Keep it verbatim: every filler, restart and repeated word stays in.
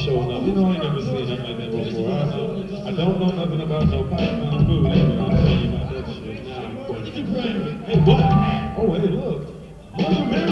showing up. You know, I ain't never seen nothing like that before. I, know, I don't know nothing about no Python food either. I'll tell you about that shit now. Hey, what? Oh, hey, look. Mother Mary.